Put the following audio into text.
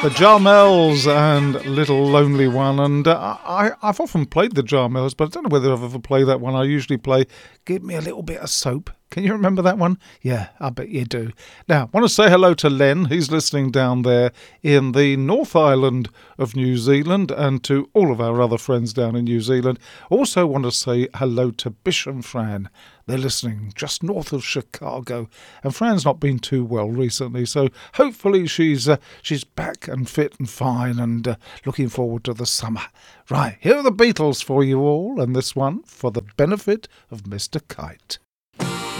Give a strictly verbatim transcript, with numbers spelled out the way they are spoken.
The Jarmels and Little Lonely One. And uh, I, I've often played the Jarmels, but I don't know whether I've ever played that one. I usually play Give Me a Little Bit of Soap. Can you remember that one? Yeah, I bet you do. Now, I want to say hello to Len. He's listening down there in the North Island of New Zealand, and to all of our other friends down in New Zealand. Also want to say hello to Bish and Fran. They're listening just north of Chicago, and Fran's not been too well recently, so hopefully she's uh, she's back and fit and fine, and uh, looking forward to the summer. Right, here are the Beatles for you all, and this one for the benefit of Mister Kite.